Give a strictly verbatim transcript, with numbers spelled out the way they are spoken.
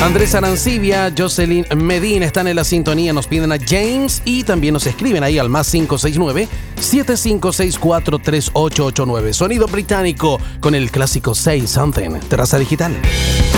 Andrés Arancibia, Jocelyn Medina están en la sintonía, nos piden a James y también nos escriben ahí al más cinco seis nueve, siete cinco seis cuatro, tres ocho ocho nueve. Sonido británico con el clásico Say Something, Terraza Digital.